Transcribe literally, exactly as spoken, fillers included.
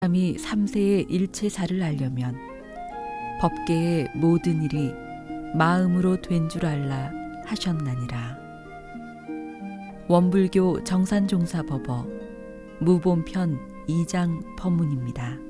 사람이 삼세의 일체사를 알려면 법계의 모든 일이 마음으로 된 줄 알라 하셨나니라. 원불교 정산종사법어 무본편 이 장 법문입니다.